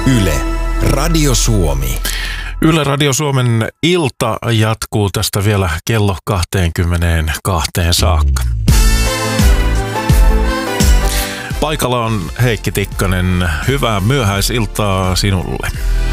Yle, Radio Suomi. Yle Radio Suomen ilta jatkuu tästä vielä kello 22 saakka. Paikalla on Heikki Tikkanen. Hyvää myöhäisiltaa sinulle.